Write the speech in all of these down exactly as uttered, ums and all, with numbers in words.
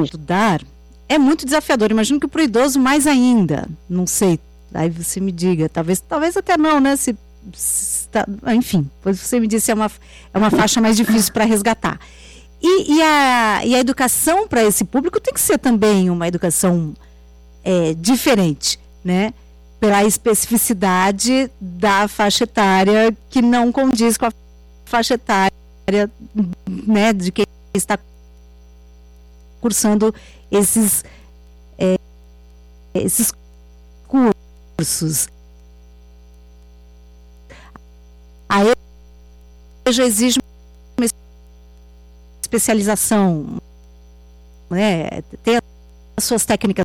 estudar é muito desafiador. Imagino que para o idoso mais ainda. Não sei, aí você me diga. Talvez, talvez até não, né? Se, se tá, enfim, pois você me disse é uma, é uma faixa mais difícil para resgatar. E, e, a, e a educação para esse público tem que ser também uma educação é, diferente, né? Pela especificidade da faixa etária que não condiz com a faixa etária, né, de quem está cursando esses, é, esses cursos. A E J A já exige uma especialização, né, tem as suas técnicas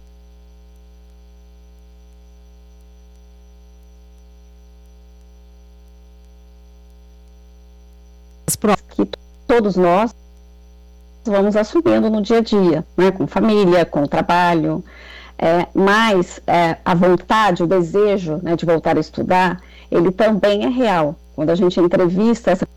que todos nós vamos assumindo no dia a dia, né, com família, com trabalho, é, mas é, a vontade, o desejo, né, de voltar a estudar, ele também é real. Quando a gente entrevista essa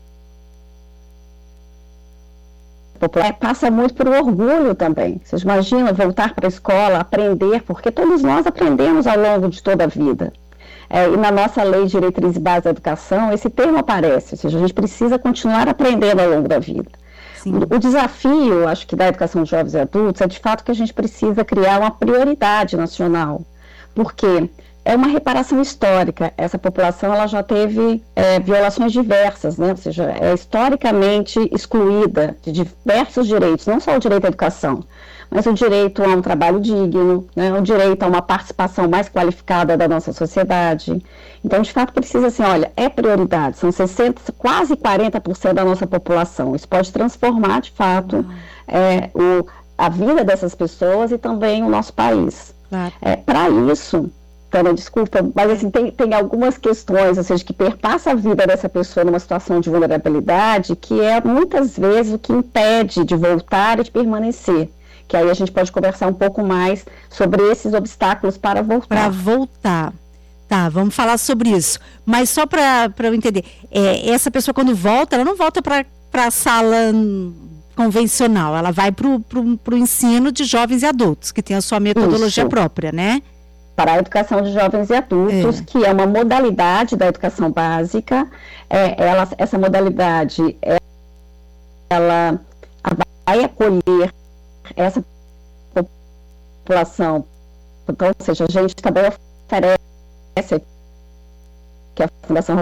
população, passa muito por orgulho também. Vocês imaginam voltar para a escola, aprender, porque todos nós aprendemos ao longo de toda a vida. É, e na nossa lei de diretriz e base da educação, esse termo aparece, ou seja, a gente precisa continuar aprendendo ao longo da vida. O, o desafio, acho que da educação de jovens e adultos, é de fato que a gente precisa criar uma prioridade nacional, porque é uma reparação histórica. Essa população ela já teve é, violações diversas, né? Ou seja, é historicamente excluída de diversos direitos, não só o direito à educação, mas o direito a um trabalho digno, né, o direito a uma participação mais qualificada da nossa sociedade. Então, de fato, precisa assim, olha, é prioridade, são sessenta, quase quarenta por cento da nossa população. Isso pode transformar, de fato, uhum. é, o, a vida dessas pessoas e também o nosso país. Claro. É, para isso, Tânia, desculpa, mas assim, tem, tem algumas questões, ou seja, que perpassa a vida dessa pessoa numa situação de vulnerabilidade, que é muitas vezes o que impede de voltar e de permanecer. Que aí a gente pode conversar um pouco mais sobre esses obstáculos para voltar. Para voltar. Tá, vamos falar sobre isso. Mas só para eu entender, é, essa pessoa quando volta, ela não volta para a sala convencional, ela vai para o ensino de jovens e adultos, que tem a sua metodologia isso. própria, né? Para a educação de jovens e adultos, é. que é uma modalidade da educação básica. É, ela, essa modalidade, é, ela vai acolher essa população, então, ou seja, a gente também oferece, que a Fundação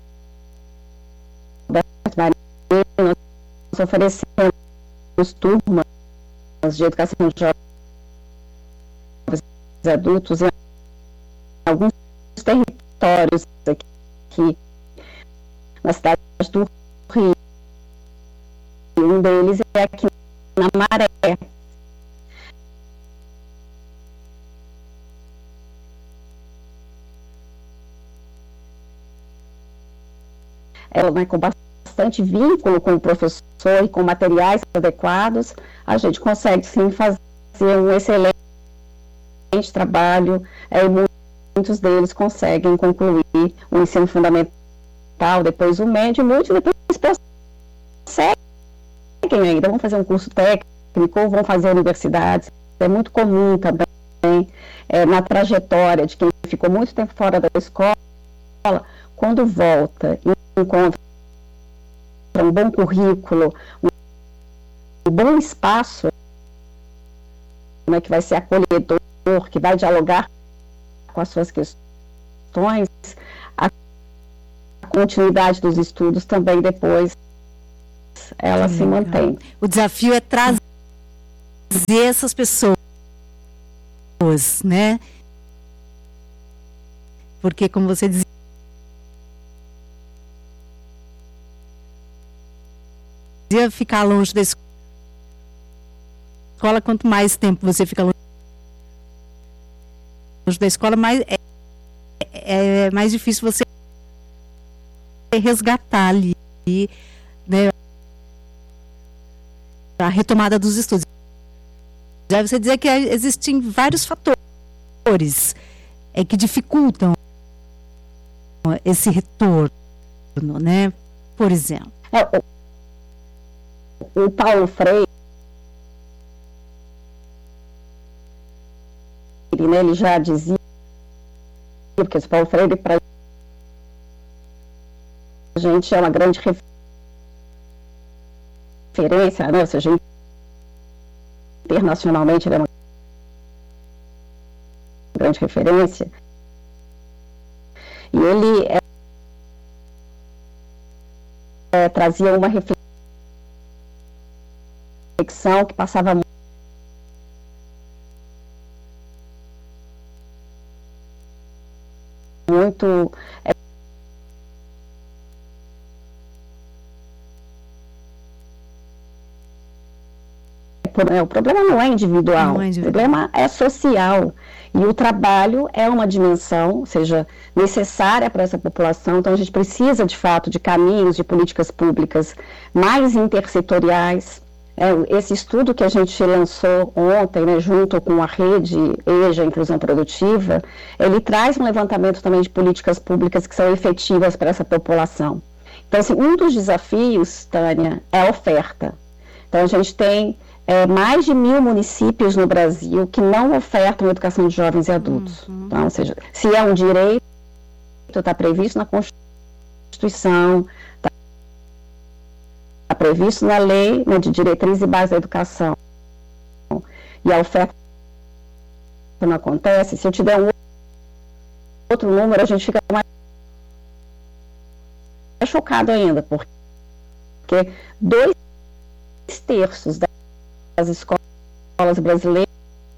Roberto Marinho, nós oferecemos turmas de educação de jovens e adultos em alguns territórios aqui na cidade do Rio. Um deles é aqui na Maré. Ela vai com bastante vínculo com o professor e com materiais adequados, a gente consegue sim fazer um excelente trabalho, é, e muitos deles conseguem concluir o ensino fundamental, depois o médio, e muitos depois conseguem ainda, vão fazer um curso técnico ou vão fazer universidades. É muito comum também, é, na trajetória de quem ficou muito tempo fora da escola, quando volta e encontra um bom currículo, um bom espaço, né, que vai ser acolhedor, que vai dialogar com as suas questões, a continuidade dos estudos também depois ela se mantém. O desafio é trazer essas pessoas, né? Porque, como você dizia, ficar longe da escola, quanto mais tempo você fica longe da escola, mais é, é mais difícil você resgatar ali, né, a retomada dos estudos. Já você dizer que existem vários fatores é, que dificultam esse retorno, né? Por exemplo. É, o, o Paulo Freire, né, ele já dizia, porque o Paulo Freire para a gente é uma grande referência, né, ou seja, internacionalmente ele é uma grande referência, e ele é, é, trazia uma reflexão que passava muito é, é, o problema não é individual, não é individual, o problema é social, e o trabalho é uma dimensão, ou seja, necessária para essa população. Então a gente precisa de fato de caminhos, de políticas públicas mais intersetoriais. É, esse estudo que a gente lançou ontem, né, junto com a rede EJA Inclusão Produtiva, ele traz um levantamento também de políticas públicas que são efetivas para essa população. Então, assim, um dos desafios, Tânia, é a oferta. Então, a gente tem é, mais de mil municípios no Brasil que não ofertam educação de jovens e adultos. Uhum. Então, ou seja, se é um direito, está previsto na Constituição, está previsto na lei, né, de diretriz e base da educação, e a oferta não acontece, se eu te der um outro número, a gente fica mais chocado ainda, porque dois terços das escolas brasileiras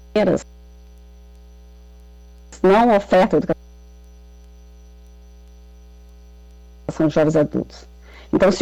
não ofertam educação de jovens e adultos. Então, se